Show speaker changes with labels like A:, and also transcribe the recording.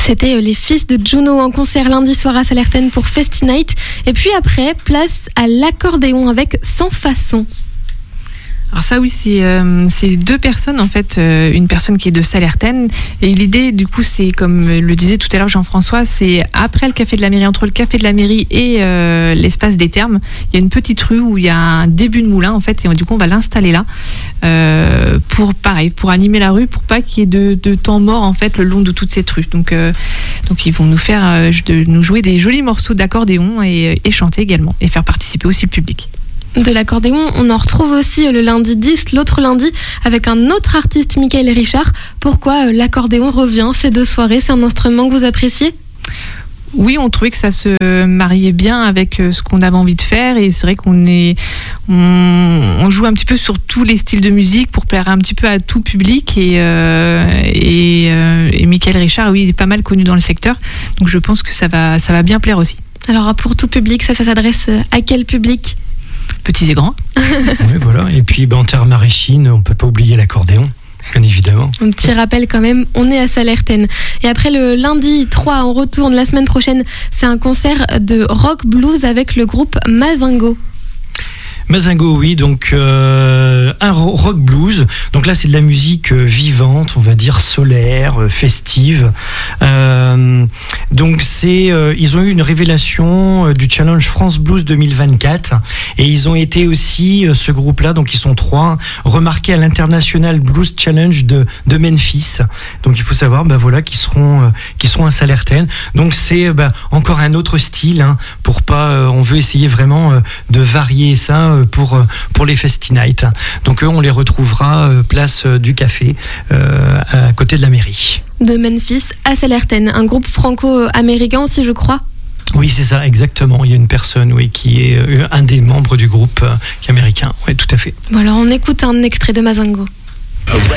A: C'était les Fils de Juno en concert lundi soir à Salertaine pour Festy Night. Et puis après, place à l'accordéon avec Sans Façon.
B: Alors ça oui, c'est deux personnes en fait, une personne qui est de Salertaine et l'idée du coup c'est comme le disait tout à l'heure Jean-François, c'est après le café de la mairie, entre le café de la mairie et l'espace des Thermes, il y a une petite rue où il y a un début de moulin en fait et du coup on va l'installer là pour animer la rue, pour pas qu'il y ait de temps mort en fait le long de toute cette rue. Donc ils vont nous faire nous jouer des jolis morceaux d'accordéon et chanter également et faire participer aussi le public.
A: De l'accordéon, on en retrouve aussi le lundi 10, l'autre lundi, avec un autre artiste, Michael Richard. Pourquoi l'accordéon revient ces deux soirées? C'est un instrument que vous appréciez?
B: Oui, on trouvait que ça se mariait bien avec ce qu'on avait envie de faire et c'est vrai qu'on joue un petit peu sur tous les styles de musique pour plaire un petit peu à tout public et Michael Richard, oui, il est pas mal connu dans le secteur, donc je pense que ça va bien plaire aussi.
A: Alors pour tout public, ça s'adresse à quel public?
B: Petits et grands.
C: Oui, voilà. Et puis en terre maraîchine, on peut pas oublier l'accordéon, bien évidemment.
A: Un petit rappel quand même, on est à Salertaine. Et après le lundi 3, on retourne la semaine prochaine. C'est un concert de rock blues avec le groupe Mazingo.
C: Mazingo, oui, donc un rock blues. Donc là, c'est de la musique vivante, on va dire solaire, festive. Donc ils ont eu une révélation du Challenge France Blues 2024 et ils ont été aussi, ce groupe-là, donc ils sont 3, remarqués à l'International Blues Challenge de Memphis. Donc il faut savoir, qu'ils seront à Salertaine. Donc c'est encore un autre style, hein, on veut essayer vraiment de varier ça pour les Festy Night. Donc eux, on les retrouvera place du café à côté de la mairie.
A: De Memphis à Salertaine, un groupe franco-américain aussi, je crois.
C: Oui, c'est ça, exactement. Il y a une personne, qui est un des membres du groupe qui est américain. Oui, tout à fait.
A: Bon, alors on écoute un extrait de Mazingo.